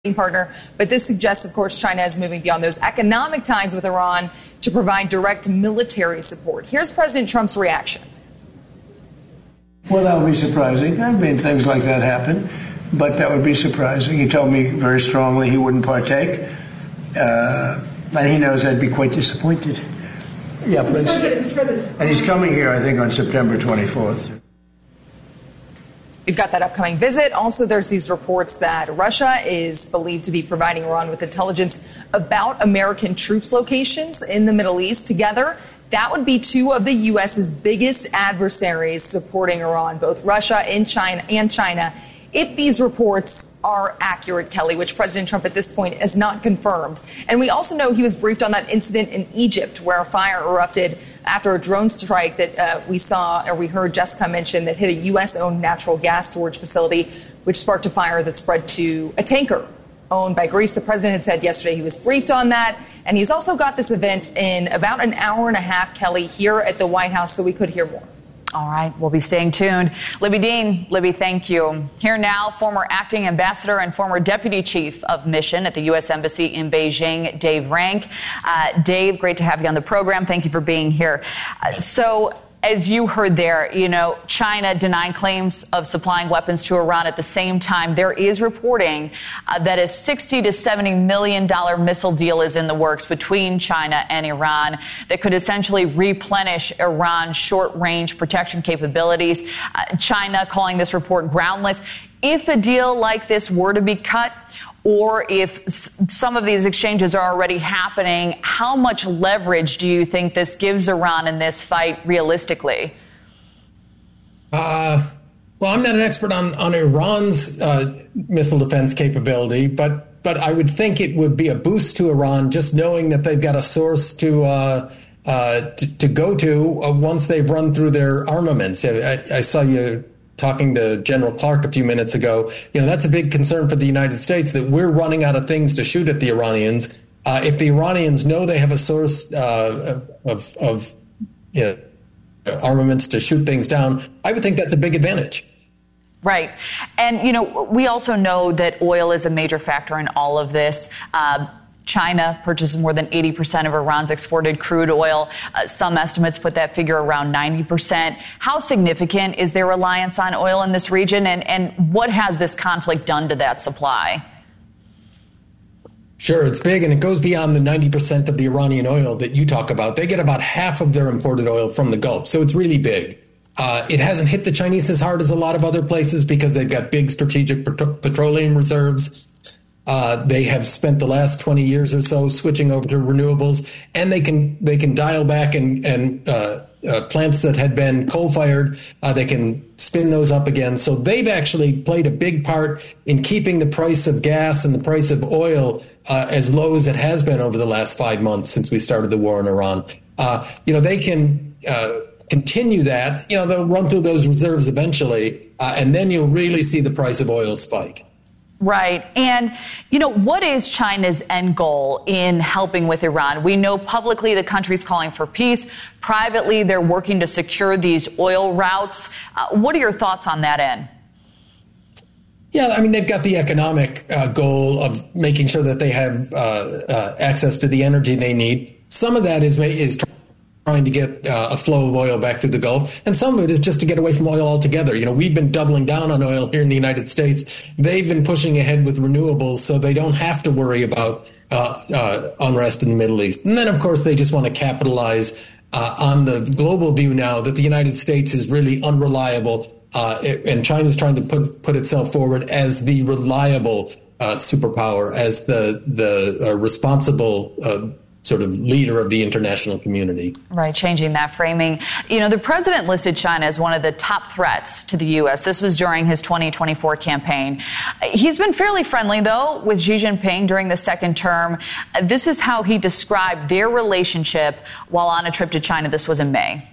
partner. But this suggests, of course, China is moving beyond those economic ties with Iran to provide direct military support. Here's President Trump's reaction. Well, that would be surprising. I mean, things like that happen, but that would be surprising. He told me very strongly he wouldn't partake, and he knows I'd be quite disappointed. Yeah, and he's coming here, I think, on September 24th. We've got that upcoming visit. Also, there's these reports that Russia is believed to be providing Iran with intelligence about American troops locations in the Middle East. Together, that would be two of the U.S.'s biggest adversaries supporting Iran, both Russia and China. If these reports are accurate, Kelly, which President Trump at this point has not confirmed. And we also know he was briefed on that incident in Egypt where a fire erupted after a drone strike that we heard Jessica mention that hit a U.S.-owned natural gas storage facility, which sparked a fire that spread to a tanker owned by Greece. The president had said yesterday he was briefed on that. And he's also got this event in about an hour and a half, Kelly, here at the White House, so we could hear more. All right, we'll be staying tuned. Libby Dean, Libby, thank you. Here now, former acting ambassador and former deputy chief of mission at the U.S. Embassy in Beijing, Dave Rank. Dave, great to have you on the program. Thank you for being here. So, as you heard there, China denying claims of supplying weapons to Iran. At the same time, there is reporting that a $60 to $70 million missile deal is in the works between China and Iran that could essentially replenish Iran's short-range protection capabilities. China calling this report groundless. If a deal like this were to be cut, or if some of these exchanges are already happening, how much leverage do you think this gives Iran in this fight realistically? Well, I'm not an expert on Iran's missile defense capability, but I would think it would be a boost to Iran just knowing that they've got a source to go to once they've run through their armaments. I saw you talking to General Clark a few minutes ago. That's a big concern for the United States, that we're running out of things to shoot at the Iranians. If the Iranians know they have a source of armaments to shoot things down, I would think that's a big advantage. Right. And, we also know that oil is a major factor in all of this. China purchases more than 80% of Iran's exported crude oil. Some estimates put that figure around 90%. How significant is their reliance on oil in this region, and what has this conflict done to that supply? Sure, it's big, and it goes beyond the 90% of the Iranian oil that you talk about. They get about half of their imported oil from the Gulf, so it's really big. It hasn't hit the Chinese as hard as a lot of other places because they've got big strategic petroleum reserves. They have spent the last 20 years or so switching over to renewables, and they can dial back and plants that had been coal-fired, they can spin those up again. So they've actually played a big part in keeping the price of gas and the price of oil as low as it has been over the last 5 months since we started the war in Iran. They can continue that. They'll run through those reserves eventually, and then you'll really see the price of oil spike. Right. And, what is China's end goal in helping with Iran? We know publicly the country's calling for peace. Privately, they're working to secure these oil routes. What are your thoughts on that end? Yeah, they've got the economic goal of making sure that they have access to the energy they need. Some of that is trying to get a flow of oil back through the Gulf. And some of it is just to get away from oil altogether. We've been doubling down on oil here in the United States. They've been pushing ahead with renewables so they don't have to worry about unrest in the Middle East. And then, of course, they just want to capitalize on the global view now that the United States is really unreliable. And China's trying to put itself forward as the reliable superpower, as the responsible sort of leader of the international community. Right, changing that framing. The president listed China as one of the top threats to the U.S. This was during his 2024 campaign. He's been fairly friendly, though, with Xi Jinping during the second term. This is how he described their relationship while on a trip to China. This was in May.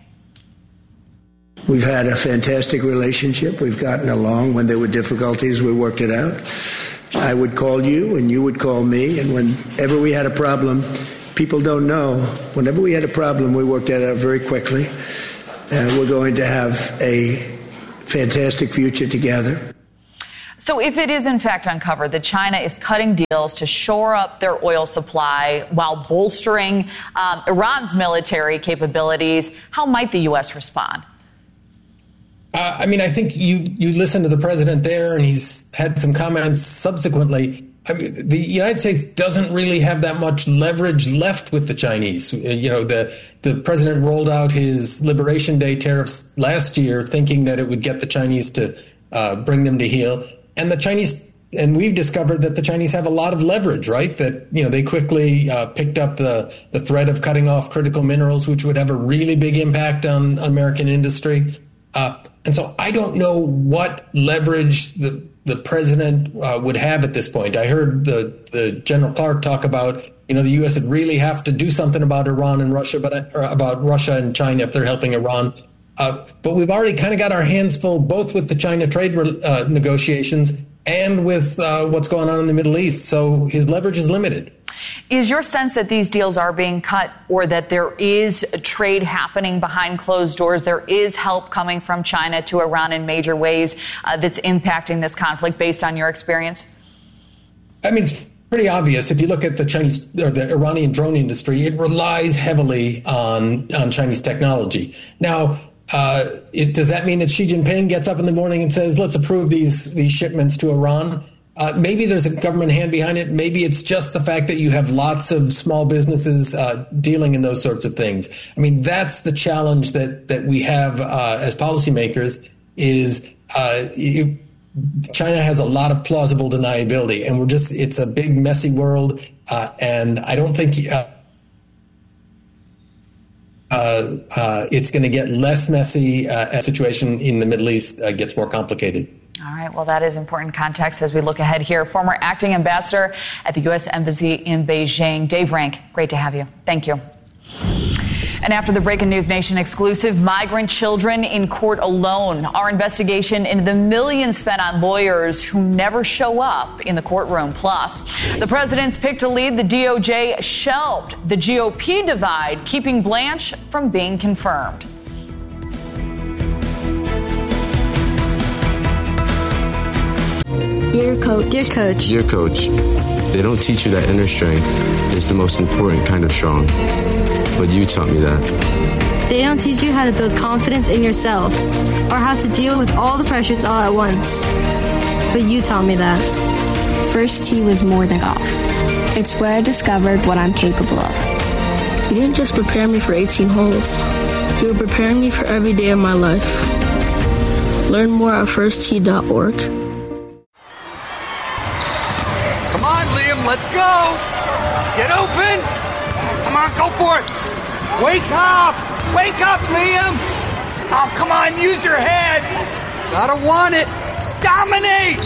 We've had a fantastic relationship. We've gotten along. When there were difficulties, we worked it out. I would call you and you would call me. And whenever we had a problem, people don't know, whenever we had a problem, we worked that out very quickly. We're going to have a fantastic future together. So if it is in fact uncovered that China is cutting deals to shore up their oil supply while bolstering Iran's military capabilities, how might the U.S. respond? I think you listen to the president there, and he's had some comments subsequently. The United States doesn't really have that much leverage left with the Chinese. The president rolled out his Liberation Day tariffs last year, thinking that it would get the Chinese to bring them to heel. And the Chinese, and we've discovered that the Chinese have a lot of leverage, right? That, they quickly picked up the threat of cutting off critical minerals, which would have a really big impact on American industry. And so I don't know what leverage the president would have at this point. I heard the General Clark talk about, the U.S. would really have to do something about Iran and Russia, or about Russia and China if they're helping Iran. But we've already kind of got our hands full, both with the China trade negotiations and with what's going on in the Middle East. So his leverage is limited. Is your sense that these deals are being cut, or that there is trade happening behind closed doors? There is help coming from China to Iran in major ways that's impacting this conflict based on your experience? It's pretty obvious. If you look at the Chinese or the Iranian drone industry, it relies heavily on Chinese technology. Now, does that mean that Xi Jinping gets up in the morning and says, let's approve these shipments to Iran? Maybe there's a government hand behind it. Maybe it's just the fact that you have lots of small businesses dealing in those sorts of things. That's the challenge that we have as policymakers is China has a lot of plausible deniability, and it's a big, messy world. And I don't think it's going to get less messy as the situation in the Middle East gets more complicated. All right. Well, that is important context as we look ahead here. Former acting ambassador at the U.S. Embassy in Beijing, Dave Rank, great to have you. Thank you. And after the Breaking News Nation exclusive, migrant children in court alone. Our investigation into the millions spent on lawyers who never show up in the courtroom. Plus, the president's pick to lead the DOJ shelved the GOP divide, keeping Blanche from being confirmed. Dear Coach. Dear Coach. Dear Coach, they don't teach you that inner strength is the most important kind of strong. But you taught me that. They don't teach you how to build confidence in yourself or how to deal with all the pressures all at once. But you taught me that. First tee was more than golf. It's where I discovered what I'm capable of. You didn't just prepare me for 18 holes. You were preparing me for every day of my life. Learn more at firsttee.org. Come on, Liam, let's go! Get open! Come on, go for it! Wake up! Wake up, Liam! Oh, come on, use your head! Gotta want it! Dominate!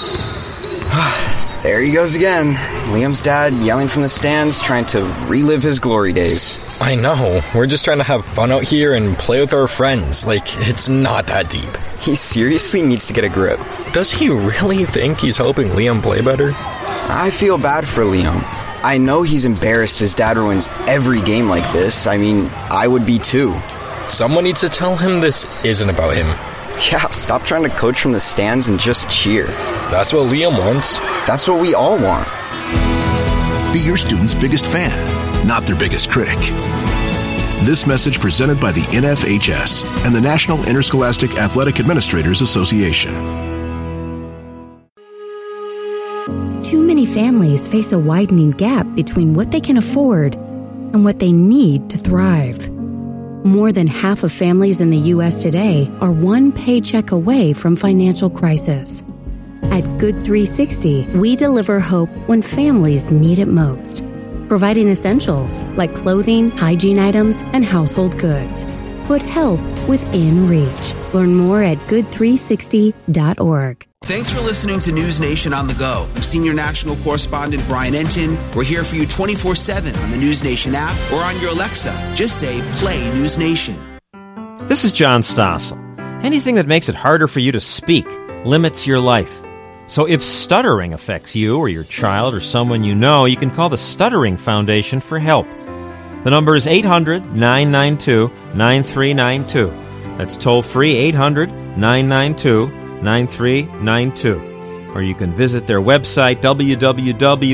There he goes again. Liam's dad yelling from the stands, trying to relive his glory days. I know. We're just trying to have fun out here and play with our friends. It's not that deep. He seriously needs to get a grip. Does he really think he's helping Liam play better? I feel bad for Liam. I know he's embarrassed his dad ruins every game like this. I would be too. Someone needs to tell him this isn't about him. Yeah, stop trying to coach from the stands and just cheer. That's what Liam wants. That's what we all want. Be your student's biggest fan, not their biggest critic. This message presented by the NFHS and the National Interscholastic Athletic Administrators Association. Too many families face a widening gap between what they can afford and what they need to thrive. More than half of families in the U.S. today are one paycheck away from financial crisis. At Good 360, we deliver hope when families need it most, providing essentials like clothing, hygiene items, and household goods. Put help within reach. Learn more at good360.org. Thanks for listening to News Nation on the Go. I'm Senior National Correspondent Brian Entin. We're here for you 24/7 on the News Nation app or on your Alexa. Just say, play News Nation. This is John Stossel. Anything that makes it harder for you to speak limits your life. So if stuttering affects you or your child or someone you know, you can call the Stuttering Foundation for help. The number is 800-992-9392. That's toll free 800-992-9392. or you can visit their website, www